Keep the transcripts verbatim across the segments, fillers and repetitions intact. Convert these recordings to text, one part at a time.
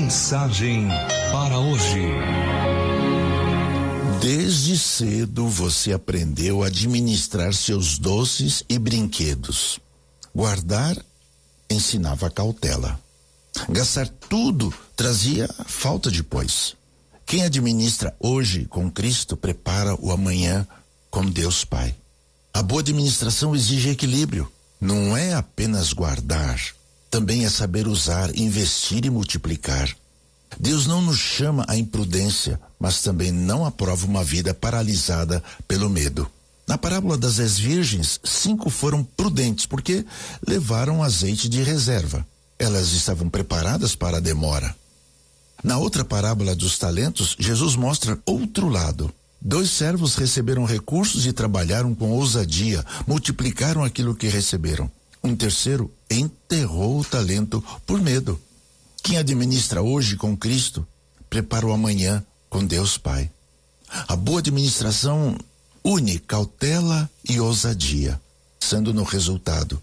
Mensagem para hoje. Desde cedo você aprendeu a administrar seus doces e brinquedos. Guardar ensinava cautela. Gastar tudo trazia falta depois. Quem administra hoje com Cristo prepara o amanhã com Deus Pai. A boa administração exige equilíbrio. Não é apenas guardar, também é saber usar, investir e multiplicar. Deus não nos chama à imprudência, mas também não aprova uma vida paralisada pelo medo. Na parábola das dez virgens, cinco foram prudentes porque levaram azeite de reserva. Elas estavam preparadas para a demora. Na outra parábola dos talentos, Jesus mostra outro lado. Dois servos receberam recursos e trabalharam com ousadia, multiplicaram aquilo que receberam. Um terceiro enterrou o talento por medo. Quem administra hoje com Cristo, prepara o amanhã com Deus Pai. A boa administração une cautela e ousadia, sendo no resultado: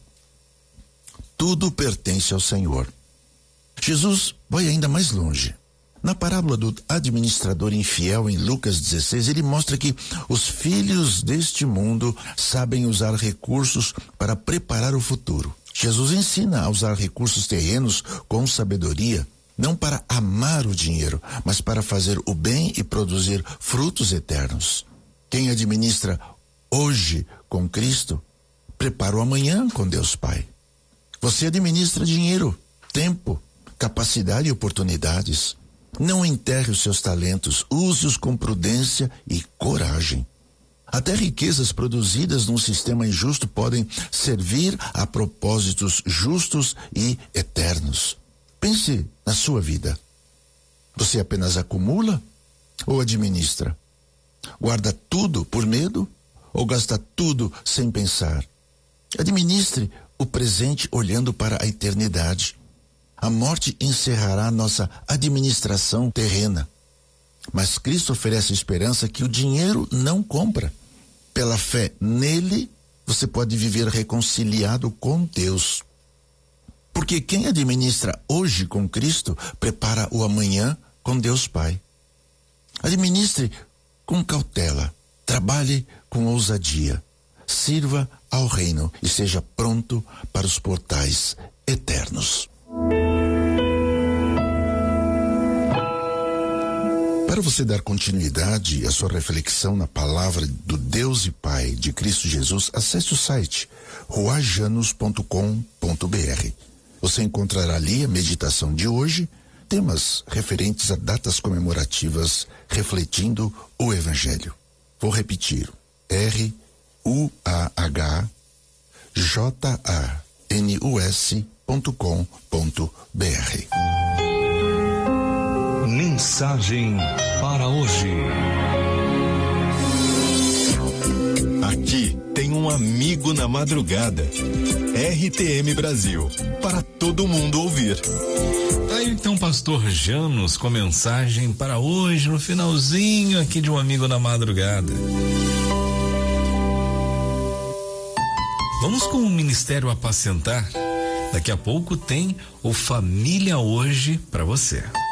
tudo pertence ao Senhor. Jesus vai ainda mais longe. Na parábola do administrador infiel em Lucas dezesseis, ele mostra que os filhos deste mundo sabem usar recursos para preparar o futuro. Jesus ensina a usar recursos terrenos com sabedoria, não para amar o dinheiro, mas para fazer o bem e produzir frutos eternos. Quem administra hoje com Cristo, prepara o amanhã com Deus Pai. Você administra dinheiro, tempo, capacidade e oportunidades. Não enterre os seus talentos, use-os com prudência e coragem. Até riquezas produzidas num sistema injusto podem servir a propósitos justos e eternos. Pense na sua vida. Você apenas acumula ou administra? Guarda tudo por medo ou gasta tudo sem pensar? Administre o presente olhando para a eternidade. A morte encerrará nossa administração terrena. Mas Cristo oferece esperança que o dinheiro não compra. Pela fé nele, você pode viver reconciliado com Deus. Porque quem administra hoje com Cristo, prepara o amanhã com Deus Pai. Administre com cautela, trabalhe com ousadia, sirva ao reino e seja pronto para os portais eternos. Para você dar continuidade à sua reflexão na palavra do Deus e Pai de Cristo Jesus, acesse o site ruajanos ponto com ponto br. Você encontrará ali a meditação de hoje, temas referentes a datas comemorativas refletindo o Evangelho. Vou repetir: R U A H J A N U S ponto com ponto br. Mensagem para hoje. Aqui tem um amigo na madrugada. R T M Brasil, para todo mundo ouvir. Aí então, pastor Janos, com mensagem para hoje, no finalzinho aqui de um amigo na madrugada. Vamos com o Ministério Apacentar. Daqui a pouco tem o Família Hoje para você.